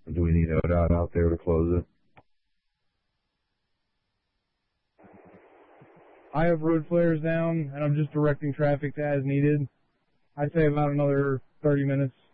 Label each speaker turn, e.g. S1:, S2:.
S1: Or do we need ODOT out there to close it?
S2: I have road flares down, and I'm just directing traffic to as needed. I'd say about another 30 minutes.